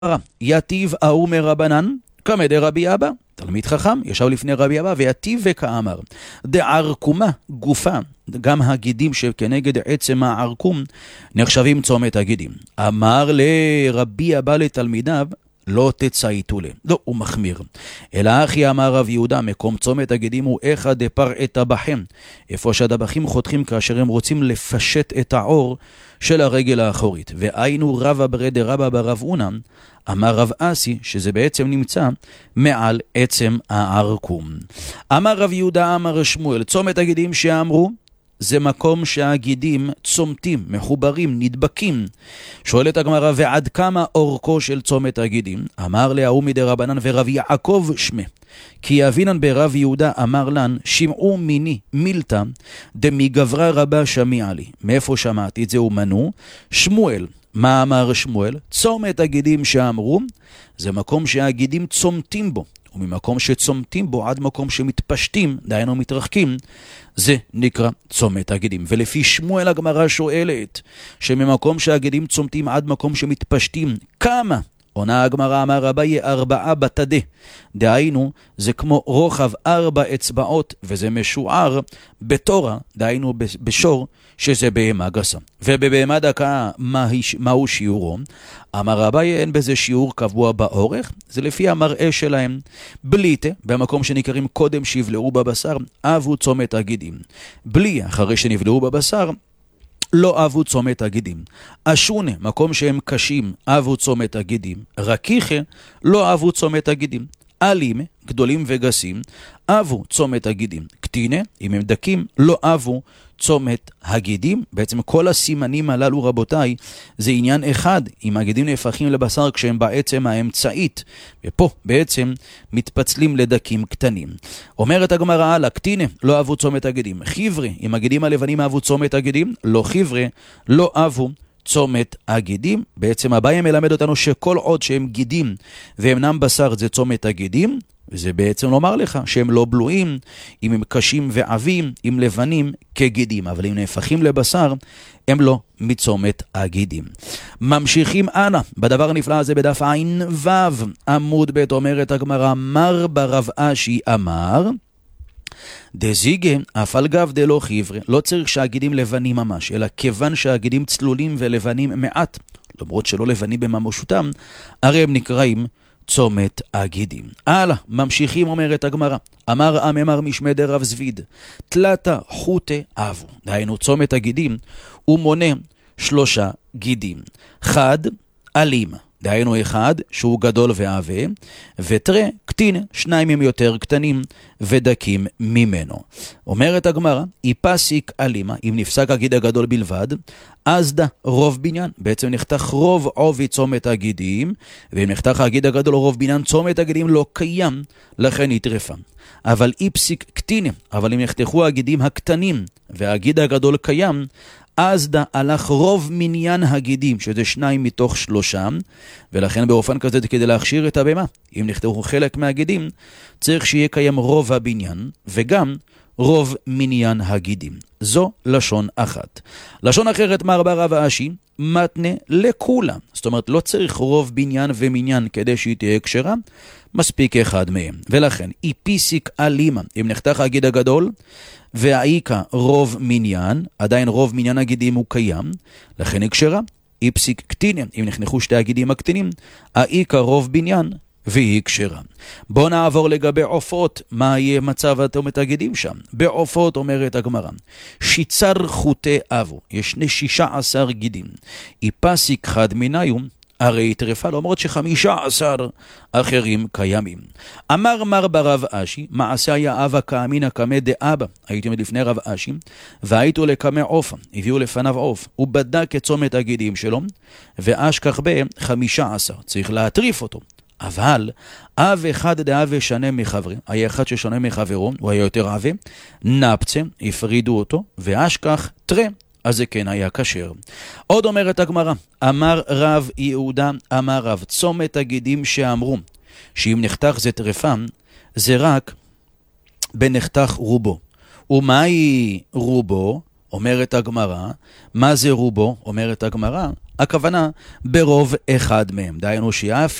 יתיב ההוא מרבנן, כמה דרבי אבא, תלמיד חכם, ישב לפני רבי אבא, ויתיב וכאמר, דערקומה גופה, גם הגידים שכנגד עצם הערקום, נחשבים צומת הגידים. אמר לרבי אבא לתלמידיו, לא תצייתו להם. לא, הוא מחמיר. אלא אחי אמר רב יהודה, מקום צומת הגידים הוא איכא דפרעי טבחים. איפה שהטבחים חותכים כאשר הם רוצים לפשט את העור של הרגל האחורית. והיינו רבא ברי דרבא ברב אונא, אמר רב אסי, שזה בעצם נמצא מעל עצם הערקום. אמר רב יהודה, אמר שמואל, צומת הגידים שאמרו, זה מקום שהגידים צומתים, מחוברים, נדבקים. שואלת הגמרא, ועד כמה אורכו של צומת הגידים? אמר להוא מדרבנן ורב יעקב שמה. כי יבינן ברב יהודה אמר לן, שמעו מיני מילתא דמגברא רבה שמיע לי. מאיפה שמעתי את זה? ומנו שמואל. מה אמר שמואל? צומת הגידים שאמרו, זה מקום שהגידים צומתים בו. וממקום שצומתים בו עד מקום שמתפשטים, דהיינו מתרחקים, זה נקרא צומת הגידים. ולפי שמואל הגמרא שואלת, שממקום שהגידים צומתים עד מקום שמתפשטים, כמה? עונה הגמרא, אמר רביי 4 בתדה. דהיינו, זה כמו רוחב 4 אצבעות, וזה משוער בתורה, דהיינו בשור, שזה בהמה גסה. ובבהמה דקה, מהו שיעורו? אמר רביי, אין בזה שיעור קבוע באורך, זה לפי המראה שלהם. בליטה, במקום שנקראים קודם שיבלעו בבשר, אהבו צומת הגידים. בלי, אחרי שנבלעו בבשר, לא אהבו צומת הגידים. אשונה, מקום שהם קשים, אהבו צומת הגידים. רקיחה, לא אהבו צומת הגידים. אלים, גדולים וגסים, אהבו צומת הגידים. קטינה, אם הם דקים, לא אהבו צומת הגידים. בעצם כל הסימנים הללו, רבותיי, זה עניין אחד. אם הגידים נהפכים לבשר כשהם בעצם האמצעית, ופה בעצם מתפצלים לדקים קטנים. אומרת הגמרא הלאה, קטינה, לא אהבו צומת הגידים. חבר'ה, אם הגידים הלבנים אהבו צומת הגידים, לא חבר'ה, לא אהבו צומת הגידים. בעצם הבעיה מלמד אותנו שכל עוד שהם גידים ואינם בשר זה צומת הגידים, וזה בעצם לומר לך שהם לא בלועים, אם הם קשים ועבים, אם לבנים כגידים, אבל אם נהפכים לבשר, הם לא מצומת הגידים. ממשיכים אנה, בדבר הנפלא הזה בדף עין וו, עמוד ב', אומרת הגמרא, מר ברב אשי אמר, דזיגה, אף על גב דלא חבר'ה, לא צריך שהגידים לבנים ממש, אלא כיוון שהגידים צלולים ולבנים מעט, למרות שלא לבנים בממשותם, הרי הם נקראים צומת הגידים. הלאה, ממשיכים, אומרת הגמרא, אמר אמר משמי דרב זביד, תלתה חוטה אבו, דהיינו צומת הגידים, הוא מונה 3 גידים. חד, אלים, דהיינו אחד שהוא גדול ועבה, ותרה קטין, 2 הם יותר קטנים ודקים ממנו. אומרת הגמרא, איפסיק אלימה, אם נפסק הגיד הגדול בלבד, אז דה רוב בניין, בעצם נחתך רוב עובי צומת הגידים, ואם נחתך הגיד הגדול רוב בניין, צומת הגידים לא קיים, לכן יטרפה. אבל איפסיק קטין, אבל אם נחתכו הגידים הקטנים והגיד הגדול קיים, אז דה הלך רוב מניין הגידים, שזה 2 מתוך 3, ולכן באופן כזה כדי להכשיר את הבמה, אם נכתבו חלק מהגידים, צריך שיהיה קיים רוב הבניין, וגם רוב מניין הגידים. זו לשון אחת. לשון אחרת, מר ברב אשי, מתנה לכולם. זאת אומרת, לא צריך רוב בניין ומניין כדי שהיא תהיה כשרה, מספיק אחד מהם. ולכן, איפיסיק אלימה, אם נחתך הגיד הגדול, והאיקה רוב מניין, עדיין רוב מניין הגידים הוא קיים, לכן היא כשרה. איפסיק קטינים, אם נחנכו 2 הגידים הקטינים, האיקה רוב בניין, והיא כשרה. בוא נעבור לגבי עופות, מה יהיה מצב צומת הגידים שם? בעופות אומרת הגמרא, שיצר חוטי אבו, יש 16 גידים, איפסיק חד מניום, הרי היא טרפה, למרות ש15 אחרים קיימים. אמר מר ברב אשי, מעשה היה אבא כאמינא קמא דאבא, הייתי עומד לפני רב אשי, והייתו לקמא עופה, הביאו לפניו עוף, הוא בדק את צומת הגידים שלו, ואשכח ב-15, צריך להטריף אותו. אבל אב אחד דאבה שונה מחברי, היה אחד ששונה מחברו, הוא היה יותר אבה, נפצה, הפרידו אותו, ואשכח תרה, אז זה כן היה כשר. עוד אומרת הגמרא, אמר רב יהודה, אמר רב, צומת הגידים שאמרו, שאם נחתך זה טרפה, זה רק בנחתך רובו. ומהי רובו? אומרת הגמרא. מה זה רובו? אומרת הגמרא. הכוונה ברוב אחד מהם. דהיינו שאף